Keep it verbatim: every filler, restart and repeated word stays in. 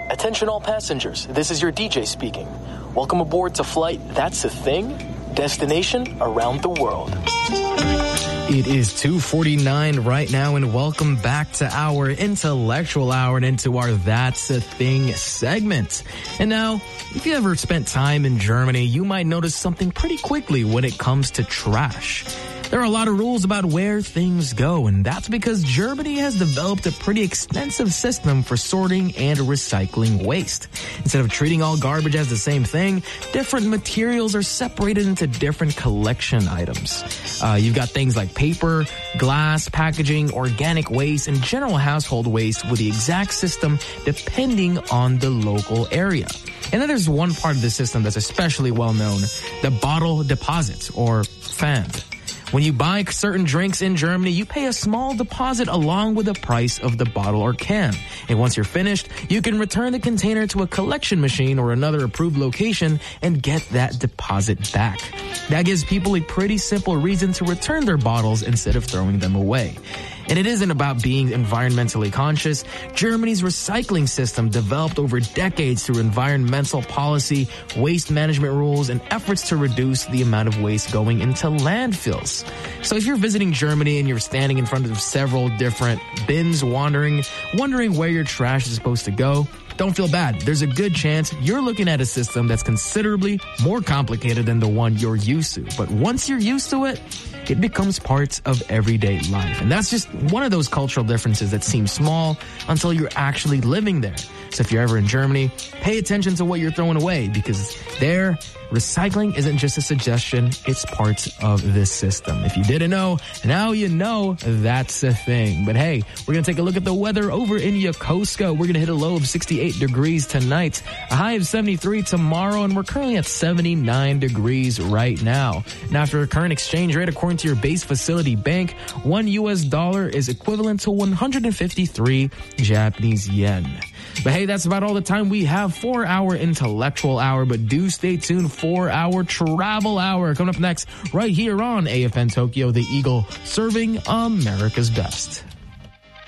Attention all passengers, this is your D J speaking. Welcome aboard to Flight That's a Thing, destination around the world. It is two forty-nine right now, and welcome back to our intellectual hour and into our That's a Thing segment. And now, if you ever spent time in Germany, you might notice something pretty quickly when it comes to trash. There are a lot of rules about where things go, and that's because Germany has developed a pretty extensive system for sorting and recycling waste. Instead of treating all garbage as the same thing, different materials are separated into different collection items. Uh, you've got things like paper, glass, packaging, organic waste, and general household waste with the exact system depending on the local area. And then there's one part of the system that's especially well known, the bottle deposit, or Pfand. When you buy certain drinks in Germany, you pay a small deposit along with the price of the bottle or can. And once you're finished, you can return the container to a collection machine or another approved location and get that deposit back. That gives people a pretty simple reason to return their bottles instead of throwing them away. And it isn't about being environmentally conscious. Germany's recycling system developed over decades through environmental policy, waste management rules, and efforts to reduce the amount of waste going into landfills. So if you're visiting Germany and you're standing in front of several different bins, wandering, wondering where your trash is supposed to go, don't feel bad. There's a good chance you're looking at a system that's considerably more complicated than the one you're used to. But once you're used to it, it becomes part of everyday life. And that's just one of those cultural differences that seem small until you're actually living there. So if you're ever in Germany, pay attention to what you're throwing away, because there, recycling isn't just a suggestion, it's part of this system. If you didn't know, now you know that's a thing. But hey, we're going to take a look at the weather over in Yokosuka. We're going to hit a low of sixty-eight degrees tonight, a high of seventy-three tomorrow, and we're currently at seventy-nine degrees right now. And after a current exchange rate, according to your base facility bank, one U S dollar is equivalent to one hundred fifty-three Japanese yen. But hey, that's about all the time we have for our intellectual hour. But do stay tuned for our travel hour. Coming up next, right here on A F N Tokyo, the Eagle serving America's best.